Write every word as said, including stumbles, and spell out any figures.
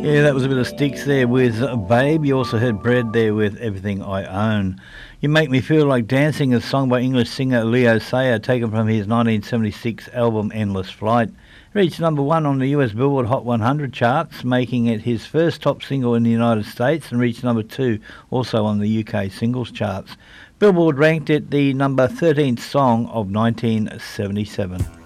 Yeah, that was a bit of Sticks there with Babe. You also heard Bread there with Everything I Own. You Make Me Feel Like Dancing, a song by English singer Leo Sayer, taken from his nineteen seventy-six album Endless Flight. Reached number one on the U S Billboard Hot one hundred charts, making it his first top single in the United States, and reached number two also on the U K singles charts. Billboard ranked it the number thirteenth song of nineteen seventy-seven.